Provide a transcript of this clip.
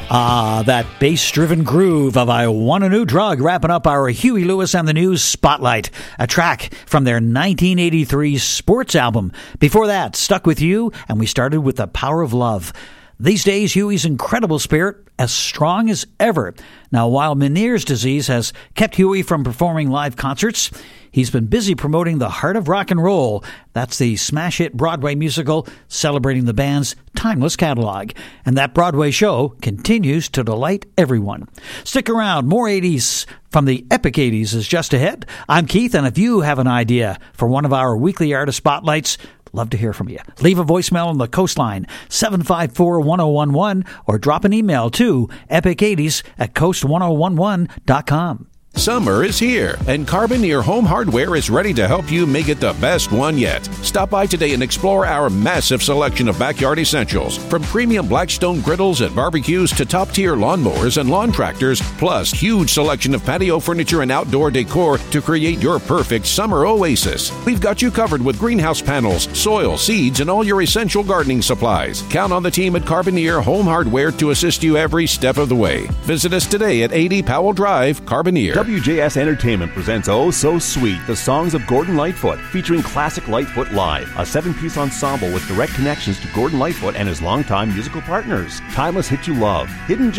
That bass-driven groove of I Want a New Drug, wrapping up our Huey Lewis and the News Spotlight, a track from their 1983 sports album. Before that, Stuck With You, and we started with The Power of Love. These days, Huey's incredible spirit as strong as ever. Now, while Meniere's disease has kept Huey from performing live concerts, he's been busy promoting The Heart of Rock and Roll. That's the smash hit Broadway musical celebrating the band's timeless catalog. And that Broadway show continues to delight everyone. Stick around. More 80s from the Epic 80s is just ahead. I'm Keith, and if you have an idea for one of our weekly artist spotlights, love to hear from you. Leave a voicemail on the Coastline, 754-1011, or drop an email to epic80s@coast1011.com. Summer is here, and Carboneer Home Hardware is ready to help you make it the best one yet. Stop by today and explore our massive selection of backyard essentials, from premium Blackstone griddles and barbecues to top-tier lawnmowers and lawn tractors, plus huge selection of patio furniture and outdoor decor to create your perfect summer oasis. We've got you covered with greenhouse panels, soil, seeds, and all your essential gardening supplies. Count on the team at Carboneer Home Hardware to assist you every step of the way. Visit us today at 80 Powell Drive, Carboneer. WJS Entertainment presents Oh So Sweet, the songs of Gordon Lightfoot, featuring classic Lightfoot Live, a 7-piece ensemble with direct connections to Gordon Lightfoot and his longtime musical partners. Timeless hit you love, hidden